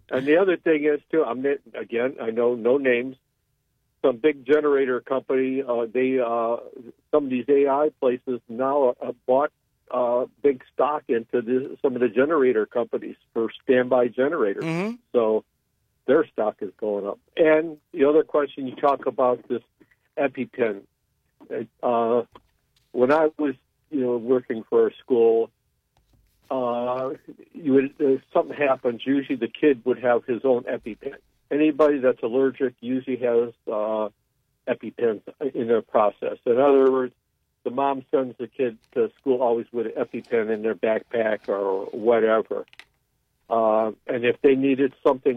And the other thing is, too, I'm again, I know no names. Some big generator company, uh, they uh, some of these A I places now uh, bought uh, big stock into the, some of the generator companies for standby generators. Mm-hmm. So their stock is going up. And the other question, you talk about this EpiPen. Uh, when I was, you know, working for a school, uh, you would, if something happens, usually the kid would have his own EpiPen. Anybody that's allergic usually has uh, EpiPens in their process. In other words, the mom sends the kid to school always with an EpiPen in their backpack or whatever. Uh, and if they needed something